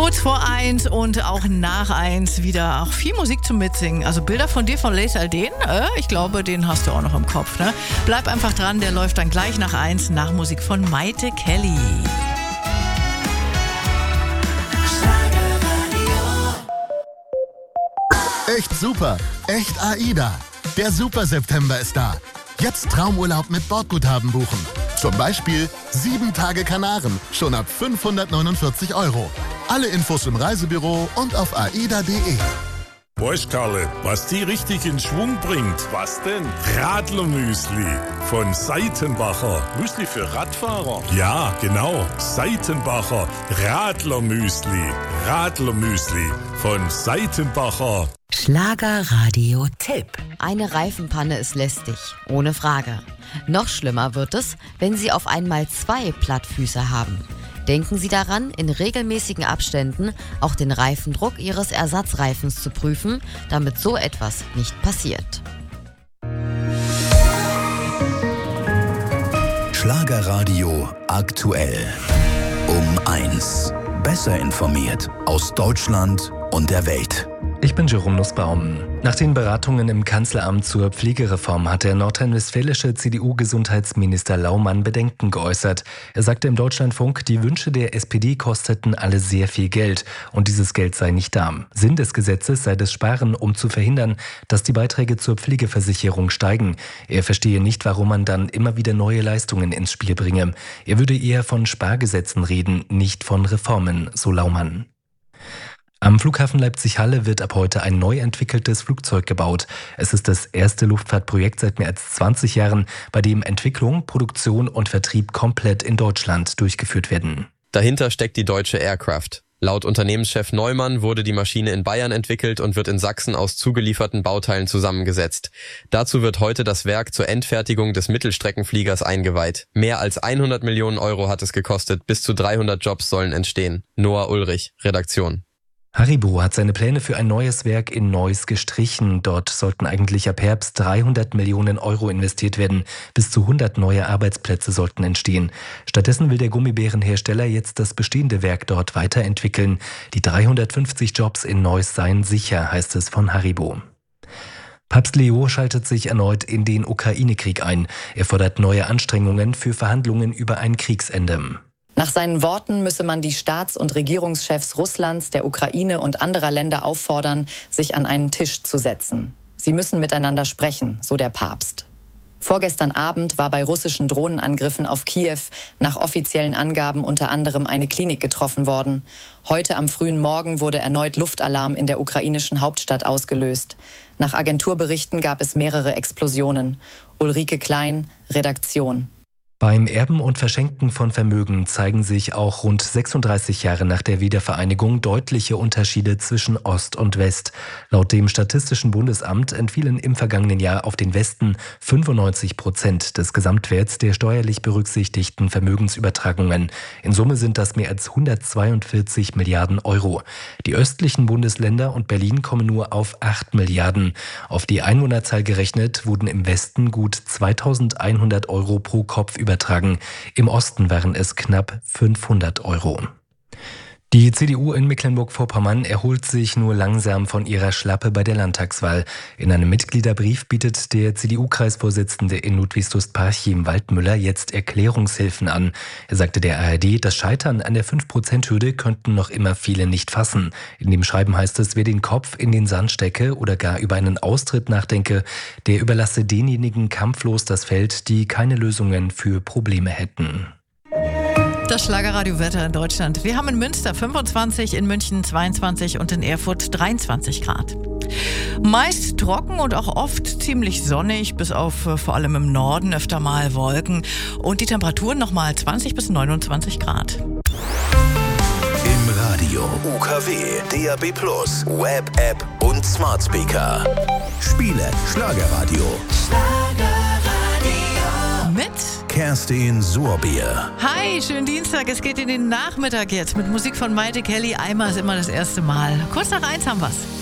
Kurz vor 1 und auch nach 1 wieder auch viel Musik zum Mitsingen. Also Bilder von dir von Lace Alden, ich glaube, den hast du auch noch im Kopf. Ne? Bleib einfach dran, der läuft dann gleich nach 1 nach Musik von Maite Kelly. Echt super, echt AIDA. Der Super September ist da. Jetzt Traumurlaub mit Bordguthaben buchen. Zum Beispiel 7 Tage Kanaren, schon ab 549 €. Alle Infos im Reisebüro und auf aida.de. Weißt Karle, was die richtig in Schwung bringt? Was denn? Radlermüsli von Seitenbacher. Müsli für Radfahrer? Ja, genau. Seitenbacher Radlermüsli. Radlermüsli von Seitenbacher. Schlagerradio-Tipp. Eine Reifenpanne ist lästig, ohne Frage. Noch schlimmer wird es, wenn Sie auf einmal 2 Plattfüße haben. Denken Sie daran, in regelmäßigen Abständen auch den Reifendruck Ihres Ersatzreifens zu prüfen, damit so etwas nicht passiert. Schlagerradio aktuell. Um 1. Besser informiert aus Deutschland und der Welt. Ich bin Jerome Nussbaum. Nach den Beratungen im Kanzleramt zur Pflegereform hat der nordrhein-westfälische CDU-Gesundheitsminister Laumann Bedenken geäußert. Er sagte im Deutschlandfunk, die Wünsche der SPD kosteten alle sehr viel Geld und dieses Geld sei nicht da. Sinn des Gesetzes sei das Sparen, um zu verhindern, dass die Beiträge zur Pflegeversicherung steigen. Er verstehe nicht, warum man dann immer wieder neue Leistungen ins Spiel bringe. Er würde eher von Spargesetzen reden, nicht von Reformen, so Laumann. Am Flughafen Leipzig-Halle wird ab heute ein neu entwickeltes Flugzeug gebaut. Es ist das erste Luftfahrtprojekt seit mehr als 20 Jahren, bei dem Entwicklung, Produktion und Vertrieb komplett in Deutschland durchgeführt werden. Dahinter steckt die Deutsche Aircraft. Laut Unternehmenschef Neumann wurde die Maschine in Bayern entwickelt und wird in Sachsen aus zugelieferten Bauteilen zusammengesetzt. Dazu wird heute das Werk zur Endfertigung des Mittelstreckenfliegers eingeweiht. Mehr als 100 Millionen € hat es gekostet, bis zu 300 Jobs sollen entstehen. Noah Ulrich, Redaktion. Haribo hat seine Pläne für ein neues Werk in Neuss gestrichen. Dort sollten eigentlich ab Herbst 300 Millionen € investiert werden. Bis zu 100 neue Arbeitsplätze sollten entstehen. Stattdessen will der Gummibärenhersteller jetzt das bestehende Werk dort weiterentwickeln. Die 350 Jobs in Neuss seien sicher, heißt es von Haribo. Papst Leo schaltet sich erneut in den Ukraine-Krieg ein. Er fordert neue Anstrengungen für Verhandlungen über ein Kriegsende. Nach seinen Worten müsse man die Staats- und Regierungschefs Russlands, der Ukraine und anderer Länder auffordern, sich an einen Tisch zu setzen. Sie müssen miteinander sprechen, so der Papst. Vorgestern Abend war bei russischen Drohnenangriffen auf Kiew nach offiziellen Angaben unter anderem eine Klinik getroffen worden. Heute am frühen Morgen wurde erneut Luftalarm in der ukrainischen Hauptstadt ausgelöst. Nach Agenturberichten gab es mehrere Explosionen. Ulrike Klein, Redaktion. Beim Erben und Verschenken von Vermögen zeigen sich auch rund 36 Jahre nach der Wiedervereinigung deutliche Unterschiede zwischen Ost und West. Laut dem Statistischen Bundesamt entfielen im vergangenen Jahr auf den Westen 95% des Gesamtwerts der steuerlich berücksichtigten Vermögensübertragungen. In Summe sind das mehr als 142 Milliarden €. Die östlichen Bundesländer und Berlin kommen nur auf 8 Milliarden. Auf die Einwohnerzahl gerechnet wurden im Westen gut 2.100 € pro Kopf übertragen. Im Osten waren es knapp 500 €. Die CDU in Mecklenburg-Vorpommern erholt sich nur langsam von ihrer Schlappe bei der Landtagswahl. In einem Mitgliederbrief bietet der CDU-Kreisvorsitzende in Ludwigslust Parchim Waldmüller jetzt Erklärungshilfen an. Er sagte der ARD, das Scheitern an der 5%-Hürde könnten noch immer viele nicht fassen. In dem Schreiben heißt es, wer den Kopf in den Sand stecke oder gar über einen Austritt nachdenke, der überlasse denjenigen kampflos das Feld, die keine Lösungen für Probleme hätten. Das Schlagerradio-Wetter in Deutschland. Wir haben in Münster 25, in München 22 und in Erfurt 23 Grad. Meist trocken und auch oft ziemlich sonnig, bis auf vor allem im Norden öfter mal Wolken. Und die Temperaturen nochmal 20 bis 29 Grad. Im Radio UKW, DAB+, Web-App und Smart Speaker. Spiele Schlagerradio. Mit Kerstin Sorbier. Hi, schönen Dienstag. Es geht in den Nachmittag jetzt mit Musik von Maite Kelly. Einmal ist immer das erste Mal. Kurz nach 1 haben wir's.